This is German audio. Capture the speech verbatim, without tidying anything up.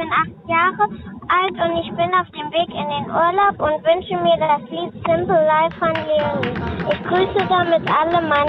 bin acht Jahre alt und ich bin auf dem Weg in den Urlaub und wünsche mir das Lied Simple Life von Leonie. Ich grüße damit alle meine